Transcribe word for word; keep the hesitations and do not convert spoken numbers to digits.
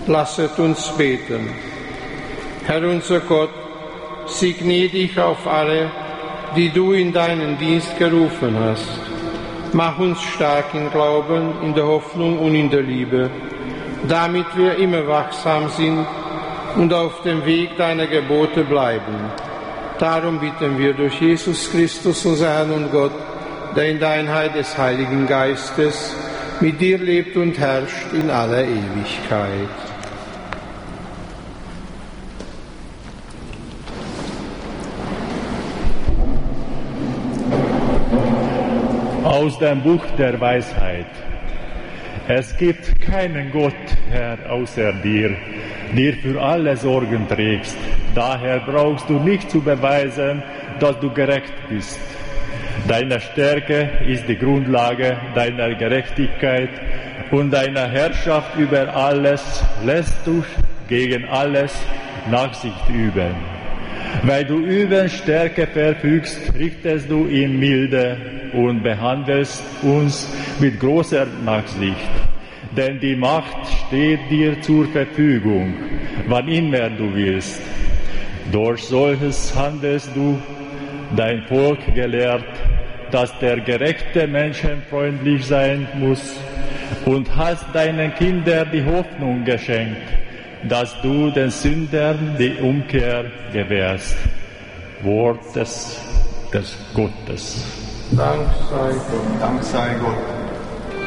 Lasset uns beten. Herr unser Gott, sieh gnädig auf alle, die du in deinen Dienst gerufen hast. Mach uns stark im Glauben, in der Hoffnung und in der Liebe, damit wir immer wachsam sind und auf dem Weg deiner Gebote bleiben. Darum bitten wir durch Jesus Christus, unser Herrn und Gott, der in der Einheit des Heiligen Geistes mit dir lebt und herrscht in aller Ewigkeit. Aus dem Buch der Weisheit. Es gibt keinen Gott, Herr, außer dir, der für alle Sorgen trägst. Daher brauchst du nicht zu beweisen, dass du gerecht bist. Deine Stärke ist die Grundlage deiner Gerechtigkeit und deiner Herrschaft über alles lässt du gegen alles Nachsicht üben. Weil du über Stärke verfügst, richtest du in Milde und behandelst uns mit großer Nachsicht. Denn die Macht steht dir zur Verfügung, wann immer du willst. Durch solches handelst du dein Volk gelehrt, dass der gerechte menschenfreundlich sein muss, und hast deinen Kindern die Hoffnung geschenkt, dass du den Sündern die Umkehr gewährst. Wort des, des Gottes. Dank sei Gott. Dank sei Gott.